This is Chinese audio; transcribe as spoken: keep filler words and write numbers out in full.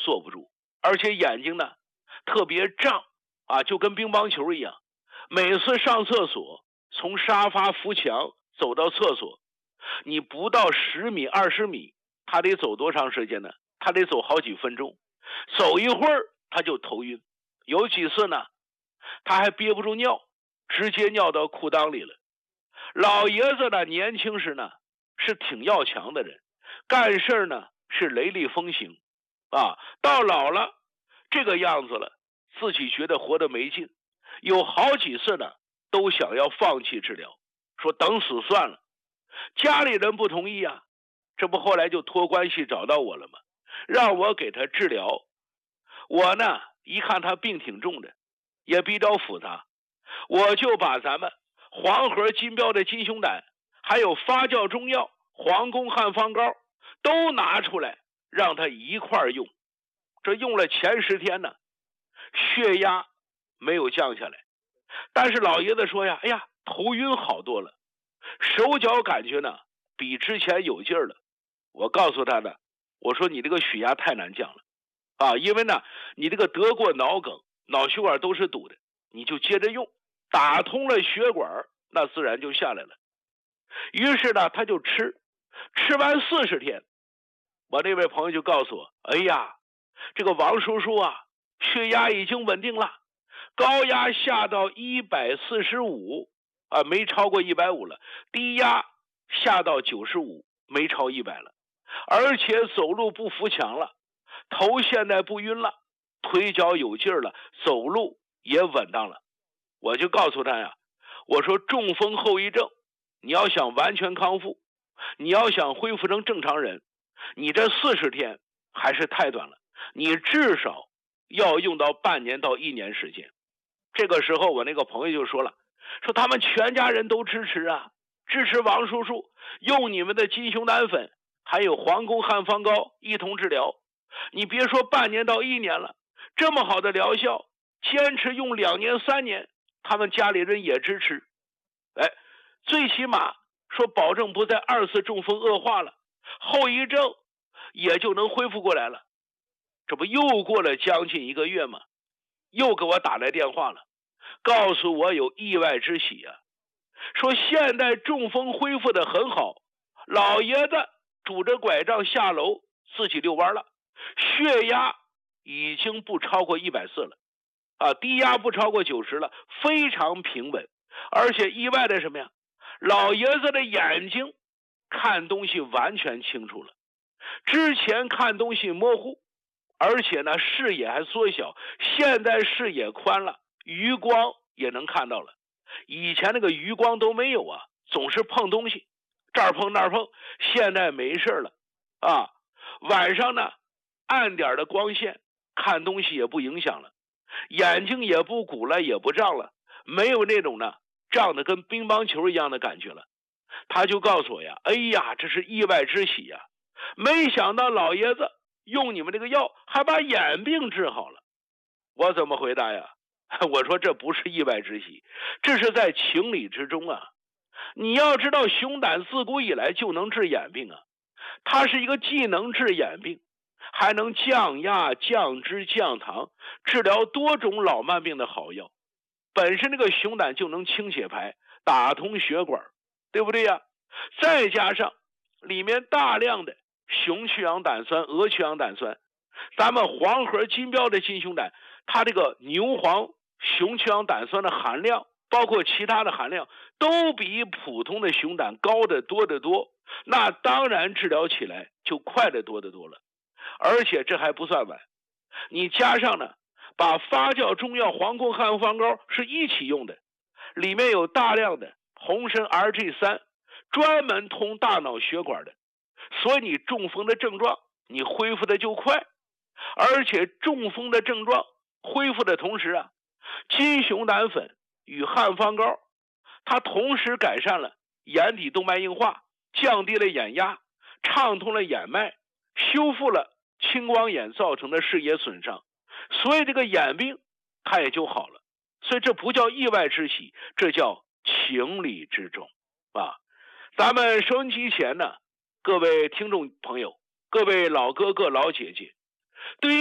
坐不住，而且眼睛呢特别胀啊，就跟乒乓球一样。每次上厕所，从沙发扶墙走到厕所，你不到十米二十米，他得走多长时间呢？他得走好几分钟，走一会儿他就头晕。有几次呢，他还憋不住尿，直接尿到裤裆里了。老爷子呢，年轻时呢是挺要强的人，干事呢是雷厉风行啊，到老了这个样子了，自己觉得活得没劲，有好几次呢都想要放弃治疗，说等死算了。家里人不同意啊，这不后来就托关系找到我了吗？让我给他治疗。我呢一看他病挺重的，也比较复杂，我就把咱们黄河金标的金熊胆还有发酵中药黄宫汉方膏都拿出来让他一块用。这用了前十天呢，血压没有降下来，但是老爷子说呀，哎呀，头晕好多了，手脚感觉呢比之前有劲儿了。我告诉他呢，我说你这个血压太难降了啊，因为呢你这个得过脑梗，脑血管都是堵的，你就接着用，打通了血管，那自然就下来了。于是呢他就吃，吃完四十天，我那位朋友就告诉我，哎呀，这个王叔叔啊，血压已经稳定了，高压下到一百四十五啊，没超过一百五了，低压下到九十五，没超一百了，而且走路不扶墙了，头现在不晕了，腿脚有劲儿了，走路也稳当了。我就告诉他呀，我说中风后遗症，你要想完全康复，你要想恢复成正常人，你这四十天还是太短了，你至少要用到半年到一年时间。这个时候我那个朋友就说了，说他们全家人都支持啊，支持王叔叔用你们的金熊胆粉还有黄宫汉方膏一同治疗。你别说半年到一年了，这么好的疗效，坚持用两年三年，他们家里人也支持。哎，最起码说保证不再二次中风恶化了，后遗症也就能恢复过来了。这不又过了将近一个月吗？又给我打来电话了，告诉我有意外之喜啊，说现在中风恢复得很好，老爷子拄着拐杖下楼自己遛弯了，血压已经不超过一百四了啊，低压不超过九十了，非常平稳。而且意外的什么呀？老爷子的眼睛看东西完全清楚了，之前看东西模糊，而且呢视野还缩小，现在视野宽了，余光也能看到了。以前那个余光都没有啊，总是碰东西，这儿碰那儿碰，现在没事了啊。晚上呢暗点的光线看东西也不影响了，眼睛也不鼓了，也不胀了，没有那种呢胀得跟乒乓球一样的感觉了。他就告诉我呀，哎呀，这是意外之喜呀，没想到老爷子用你们这个药还把眼病治好了。我怎么回答呀？我说这不是意外之喜，这是在情理之中啊。你要知道熊胆自古以来就能治眼病啊，它是一个既能治眼病还能降压降脂降糖，治疗多种老慢病的好药。本身这个熊胆就能清血排，打通血管，对不对呀？再加上里面大量的熊去氧胆酸、鹅去氧胆酸，咱们黄河金标的金熊胆，它这个牛黄熊去氧胆酸的含量，包括其他的含量，都比普通的熊胆高得多得多，那当然治疗起来就快得多得多了。而且这还不算完，你加上呢把发酵中药黄宫汉方膏是一起用的，里面有大量的红参 R G 三， 专门通大脑血管的，所以你中风的症状你恢复的就快。而且中风的症状恢复的同时啊，金熊胆粉与汉方膏它同时改善了眼底动脉硬化，降低了眼压，畅通了眼脉，修复了青光眼造成的视野损伤，所以这个眼病它也就好了。所以这不叫意外之喜，这叫情理之中啊。咱们收音机前呢，各位听众朋友，各位老哥哥老姐姐，对于